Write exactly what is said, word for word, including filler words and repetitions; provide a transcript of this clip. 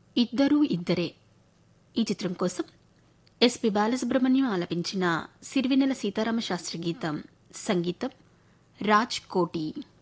ఇద్దరూ ఇద్దరే ఈ చిత్రం కోసం ఎస్పి బాలసుబ్రహ్మణ్యం ఆలపించిన సిరివెన్నెల సీతారామ శాస్త్రి గీతం, సంగీతం రాజ్ కోటి.